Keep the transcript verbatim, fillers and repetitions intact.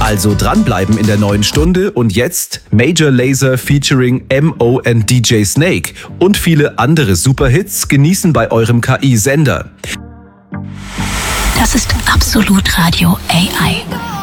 Also dranbleiben in der neuen Stunde und jetzt Major Lazer featuring M O and D J Snake und viele andere Superhits genießen bei eurem K I-Sender. Das ist Absolut Radio A I.